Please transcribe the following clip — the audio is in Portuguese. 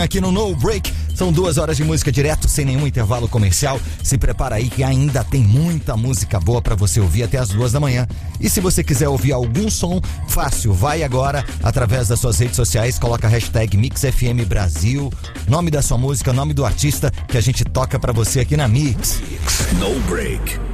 Aqui no No Break, são 2 horas de música direto, sem nenhum intervalo comercial. Se prepara aí que ainda tem muita música boa pra você ouvir até as 2 da manhã. E se você quiser ouvir algum som, fácil, vai agora através das suas redes sociais, coloca a hashtag MixFMBrasil, nome da sua música, nome do artista que a gente toca pra você aqui na Mix. No Break.